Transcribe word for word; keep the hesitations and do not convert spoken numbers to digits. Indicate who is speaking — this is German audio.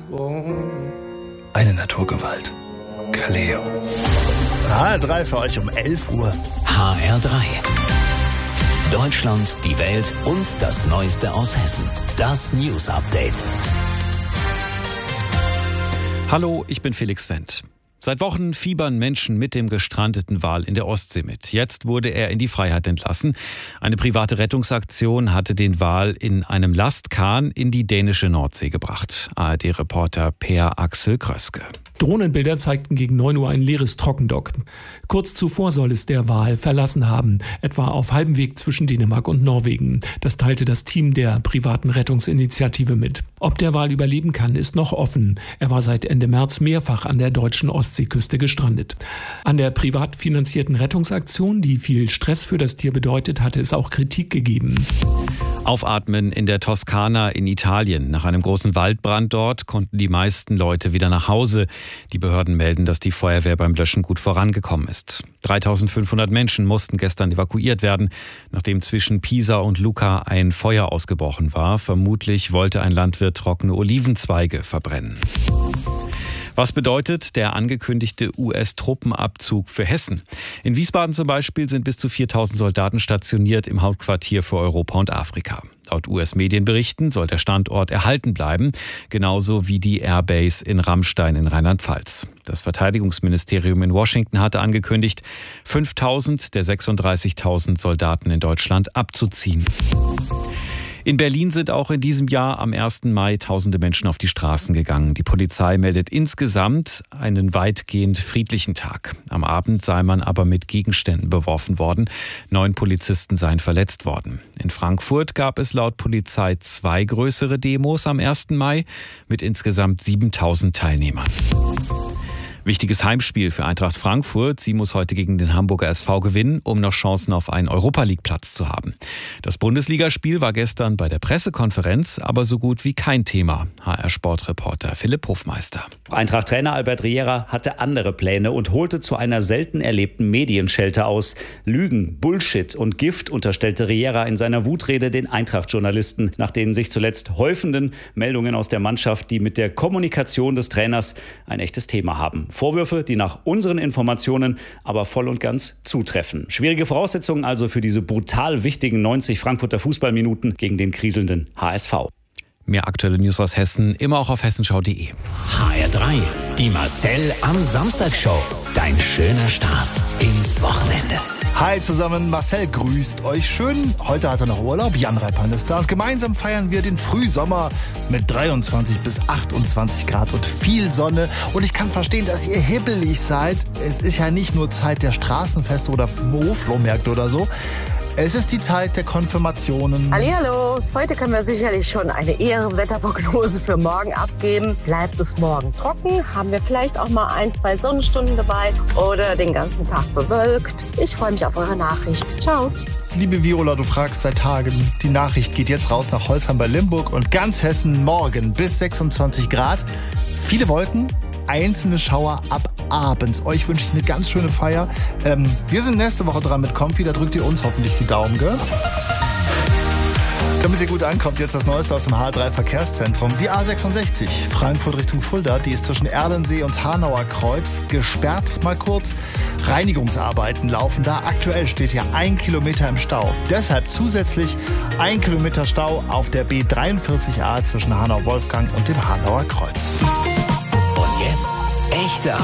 Speaker 1: Eine Naturgewalt. Kaleo. H R drei für euch um elf Uhr.
Speaker 2: H R drei. Deutschland, die Welt und das Neueste aus Hessen. Das News Update.
Speaker 3: Hallo, ich bin Felix Wendt. Seit Wochen fiebern Menschen mit dem gestrandeten Wal in der Ostsee mit. Jetzt wurde er in die Freiheit entlassen. Eine private Rettungsaktion hatte den Wal in einem Lastkahn in die dänische Nordsee gebracht. A R D-Reporter Per Axel Kröske.
Speaker 4: Drohnenbilder zeigten gegen neun Uhr ein leeres Trockendock. Kurz zuvor soll es der Wal verlassen haben, etwa auf halbem Weg zwischen Dänemark und Norwegen. Das teilte das Team der privaten Rettungsinitiative mit. Ob der Wal überleben kann, ist noch offen. Er war seit Ende März mehrfach an der deutschen Ostseeküste gestrandet. An der privat finanzierten Rettungsaktion, die viel Stress für das Tier bedeutet, hatte es auch Kritik gegeben.
Speaker 3: Aufatmen in der Toskana in Italien. Nach einem großen Waldbrand dort konnten die meisten Leute wieder nach Hause. Die Behörden melden, dass die Feuerwehr beim Löschen gut vorangekommen ist. dreitausendfünfhundert Menschen mussten gestern evakuiert werden, nachdem zwischen Pisa und Lucca ein Feuer ausgebrochen war. Vermutlich wollte ein Landwirt trockene Olivenzweige verbrennen. Was bedeutet der angekündigte U S-Truppenabzug für Hessen? In Wiesbaden zum Beispiel sind bis zu viertausend Soldaten stationiert im Hauptquartier für Europa und Afrika. Laut U S-Medienberichten soll der Standort erhalten bleiben, genauso wie die Airbase in Ramstein in Rheinland-Pfalz. Das Verteidigungsministerium in Washington hatte angekündigt, fünftausend der sechsunddreißigtausend Soldaten in Deutschland abzuziehen. In Berlin sind auch in diesem Jahr am ersten Mai tausende Menschen auf die Straßen gegangen. Die Polizei meldet insgesamt einen weitgehend friedlichen Tag. Am Abend sei man aber mit Gegenständen beworfen worden. Neun Polizisten seien verletzt worden. In Frankfurt gab es laut Polizei zwei größere Demos am ersten Mai mit insgesamt siebentausend Teilnehmern. Wichtiges Heimspiel für Eintracht Frankfurt. Sie muss heute gegen den Hamburger S V gewinnen, um noch Chancen auf einen Europa-League-Platz zu haben. Das Bundesligaspiel war gestern bei der Pressekonferenz aber so gut wie kein Thema. H R-Sportreporter Philipp Hofmeister.
Speaker 5: Eintracht-Trainer Albert Riera hatte andere Pläne und holte zu einer selten erlebten Medienschelte aus. Lügen, Bullshit und Gift unterstellte Riera in seiner Wutrede den Eintracht-Journalisten, nach den sich zuletzt häufenden Meldungen aus der Mannschaft, die mit der Kommunikation des Trainers ein echtes Thema haben. Vorwürfe, die nach unseren Informationen aber voll und ganz zutreffen. Schwierige Voraussetzungen also für diese brutal wichtigen neunzig Frankfurter Fußballminuten gegen den kriselnden H S V.
Speaker 3: Mehr aktuelle News aus Hessen, immer auch auf hessenschau punkt de.
Speaker 2: H R drei, die Marcel am Samstag Show. Dein schöner Start ins Wochenende.
Speaker 1: Hi zusammen, Marcel grüßt euch schön. Heute hat er noch Urlaub, Jan Reipan ist da und gemeinsam feiern wir den Frühsommer mit dreiundzwanzig bis achtundzwanzig Grad und viel Sonne. Und ich kann verstehen, dass ihr hibbelig seid. Es ist ja nicht nur Zeit der Straßenfeste oder Moorflohmärkte oder so. Es ist die Zeit der Konfirmationen.
Speaker 6: Hallihallo, heute können wir sicherlich schon eine Ehrenwetterprognose für morgen abgeben. Bleibt es morgen trocken, haben wir vielleicht auch mal ein, zwei Sonnenstunden dabei oder den ganzen Tag bewölkt. Ich freue mich auf eure Nachricht. Ciao.
Speaker 1: Liebe Viola, du fragst seit Tagen. Die Nachricht geht jetzt raus nach Holzheim bei Limburg und ganz Hessen morgen bis sechsundzwanzig Grad. Viele Wolken, einzelne Schauer ab abends. Euch wünsche ich eine ganz schöne Feier. Ähm, wir sind nächste Woche dran mit Comfy, da drückt ihr uns hoffentlich die Daumen, gell? Damit sie gut ankommt, jetzt das Neueste aus dem H R drei Verkehrszentrum. Die A sechsundsechzig, Frankfurt Richtung Fulda, die ist zwischen Erlensee und Hanauer Kreuz gesperrt, mal kurz. Reinigungsarbeiten laufen da. Aktuell steht hier ein Kilometer im Stau. Deshalb zusätzlich ein Kilometer Stau auf der B dreiundvierzig A zwischen Hanau-Wolfgang und dem Hanauer Kreuz.
Speaker 2: Und jetzt echte